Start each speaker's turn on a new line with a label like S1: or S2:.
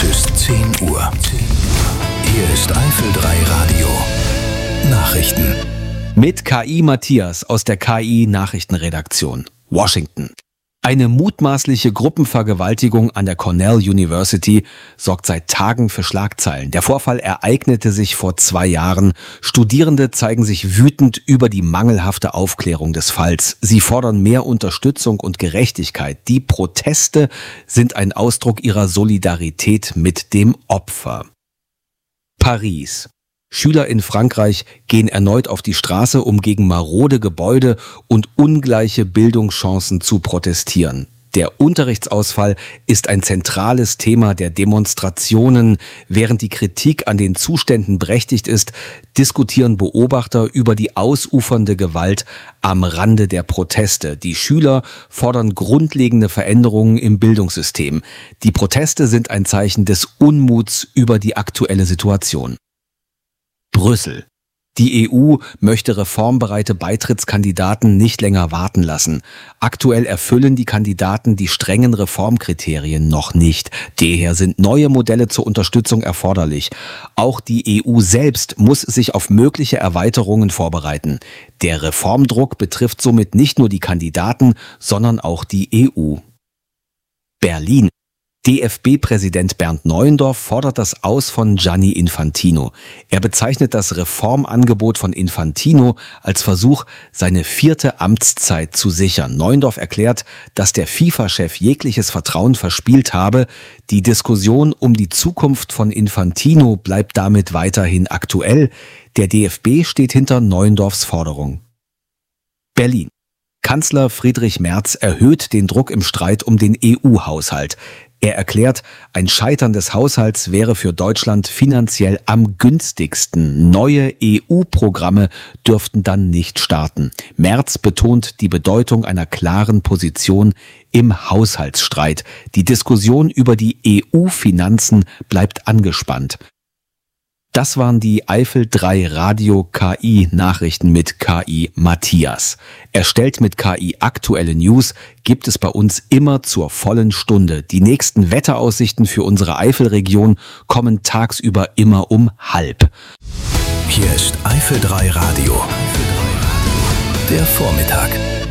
S1: Es ist 10 Uhr. Hier ist Eifel 3 Radio. Nachrichten.
S2: Mit KI Matthias aus der KI Nachrichtenredaktion. Washington. Eine mutmaßliche Gruppenvergewaltigung an der Cornell University sorgt seit Tagen für Schlagzeilen. Der Vorfall ereignete sich vor 2 Jahren. Studierende zeigen sich wütend über die mangelhafte Aufklärung des Falls. Sie fordern mehr Unterstützung und Gerechtigkeit. Die Proteste sind ein Ausdruck ihrer Solidarität mit dem Opfer. Paris. Schüler in Frankreich gehen erneut auf die Straße, um gegen marode Gebäude und ungleiche Bildungschancen zu protestieren. Der Unterrichtsausfall ist ein zentrales Thema der Demonstrationen. Während die Kritik an den Zuständen berechtigt ist, diskutieren Beobachter über die ausufernde Gewalt am Rande der Proteste. Die Schüler fordern grundlegende Veränderungen im Bildungssystem. Die Proteste sind ein Zeichen des Unmuts über die aktuelle Situation. Brüssel. Die EU möchte reformbereite Beitrittskandidaten nicht länger warten lassen. Aktuell erfüllen die Kandidaten die strengen Reformkriterien noch nicht. Daher sind neue Modelle zur Unterstützung erforderlich. Auch die EU selbst muss sich auf mögliche Erweiterungen vorbereiten. Der Reformdruck betrifft somit nicht nur die Kandidaten, sondern auch die EU. Berlin. DFB-Präsident Bernd Neuendorf fordert das Aus von Gianni Infantino. Er bezeichnet das Reformangebot von Infantino als Versuch, seine 4. Amtszeit zu sichern. Neuendorf erklärt, dass der FIFA-Chef jegliches Vertrauen verspielt habe. Die Diskussion um die Zukunft von Infantino bleibt damit weiterhin aktuell. Der DFB steht hinter Neuendorfs Forderung. Berlin. Kanzler Friedrich Merz erhöht den Druck im Streit um den EU-Haushalt. Er erklärt, ein Scheitern des Haushalts wäre für Deutschland finanziell am günstigsten. Neue EU-Programme dürften dann nicht starten. Merz betont die Bedeutung einer klaren Position im Haushaltsstreit. Die Diskussion über die EU-Finanzen bleibt angespannt. Das waren die Eifel 3 Radio KI Nachrichten mit KI Matthias. Erstellt mit KI aktuelle News gibt es bei uns immer zur vollen Stunde. Die nächsten Wetteraussichten für unsere Eifelregion kommen tagsüber immer um 12:30.
S1: Hier ist Eifel 3 Radio. Der Vormittag.